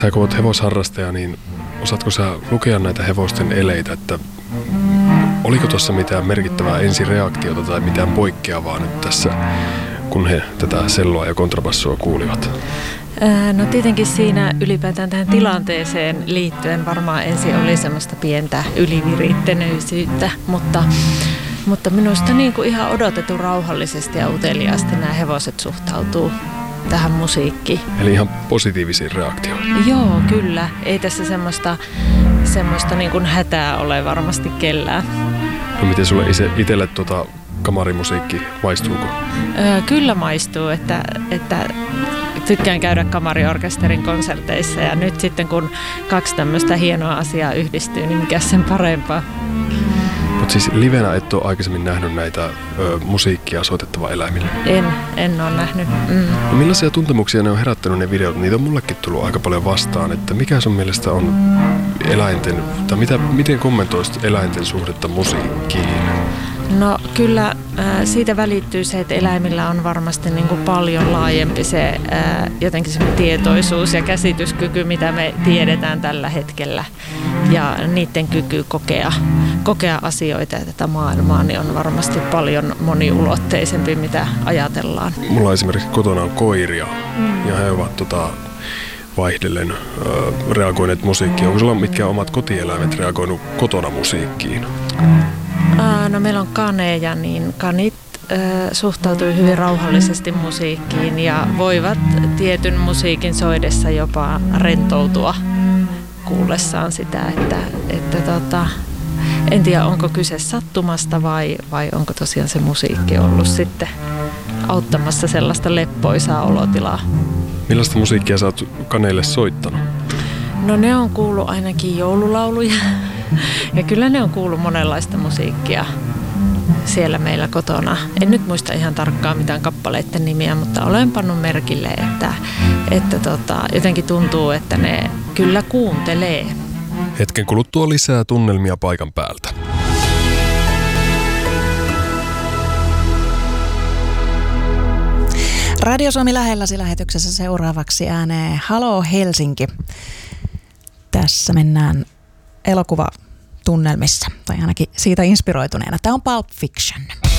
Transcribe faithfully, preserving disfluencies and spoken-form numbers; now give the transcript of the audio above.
Sä kun oot hevosharrastaja, niin osaatko sä lukea näitä hevosten eleitä, että oliko tuossa mitään merkittävää ensireaktiota tai mitään poikkeavaa nyt tässä, kun he tätä selloa ja kontrabassoa kuulivat? No tietenkin siinä ylipäätään tähän tilanteeseen liittyen varmaan ensin oli semmoista pientä ylivirittäneisyyttä, mutta, mutta minusta niin kuin ihan odotettu rauhallisesti ja uteliaasti nämä hevoset suhtautuu tähän musiikkiin. Eli ihan positiivisiin reaktioihin. Joo, kyllä. Ei tässä semmoista, semmoista niin kuin hätää ole varmasti kellään. No miten sulle itselle tuota kamarimusiikki maistuuko? Öö, kyllä maistuu, että, että tykkään käydä kamariorkesterin konserteissa ja nyt sitten kun kaksi tämmöistä hienoa asiaa yhdistyy, niin mikä sen parempaa. Mutta siis livenä et ole aikaisemmin nähnyt näitä ö, musiikkia soitettavaa eläimille? En, en ole nähnyt. Mm. No millaisia tuntemuksia ne on herättänyt ne videot? Niitä on mullekin tullut aika paljon vastaan, että mikä sun mielestä on eläinten, tai mitä, miten kommentoisit eläinten suhdetta musiikkiin? No kyllä äh, siitä välittyy se, että eläimillä on varmasti niin kuin paljon laajempi se äh, jotenkin se tietoisuus ja käsityskyky, mitä me tiedetään tällä hetkellä. Ja niiden kyky kokea, kokea asioita ja tätä maailmaa niin on varmasti paljon moniulotteisempi, mitä ajatellaan. Mulla esimerkiksi kotona on koiria mm. ja he ovat tota, vaihdellen äh, reagoineet musiikkiin. Onko sulla mitkä omat kotieläimet reagoinut kotona musiikkiin? No meillä on kaneja, niin kanit äh, suhtautuu hyvin rauhallisesti musiikkiin ja voivat tietyn musiikin soidessa jopa rentoutua kuullessaan sitä, että, että tota, en tiedä onko kyse sattumasta vai, vai onko tosiaan se musiikki ollut sitten auttamassa sellaista leppoisaa olotilaa. Millaista musiikkia sä oot kaneille soittanut? No ne on kuullut ainakin joululauluja. Ja kyllä ne on kuullut monenlaista musiikkia siellä meillä kotona. En nyt muista ihan tarkkaan mitään kappaleiden nimiä, mutta olen pannut merkille, että, että tota, jotenkin tuntuu, että ne kyllä kuuntelee. Hetken kuluttua lisää tunnelmia paikan päältä. Radio Suomi lähelläsi lähetyksessä seuraavaksi ääneen Halo Helsinki. Tässä mennään elokuvatunnelmissa, tai ainakin siitä inspiroituneena. Tämä on Pulp Fiction.